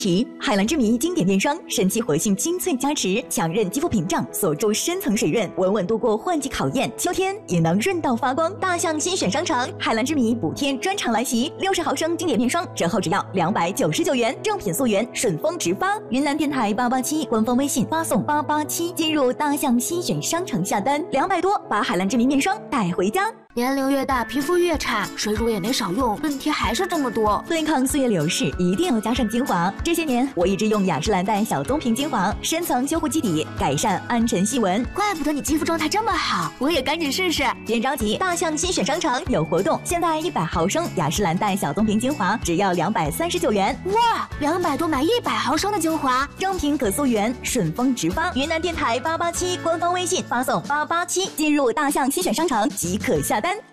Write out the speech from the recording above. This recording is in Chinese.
提海蓝之谜经典面霜，神奇活性精粹加持，强韧肌肤屏障，锁住深层水润，稳稳度过换季考验，秋天也能润到发光。大象新选商城海蓝之谜补贴专场来袭，60毫升经典面霜折后只要299元，正品溯源，顺丰直发。云南电台887官方微信发送887进入大象新选商城下单，200多把海蓝之谜面霜带回家。 年龄越大，皮肤越差，水乳也没少用，问题还是这么多。 对抗岁月流逝，一定要加上精华。这些年，我一直用雅诗兰黛小棕瓶精华，深层修护基底，改善暗沉细纹。 怪不得你肌肤状态这么好，我也赶紧试试。 别着急，大象新选商城有活动，现在100毫升雅诗兰黛小棕瓶精华只要239元。 哇，200多买100毫升的精华， 正品可溯源，顺丰直发。云南电台887官方微信发送887进入大象新选商城即可下单。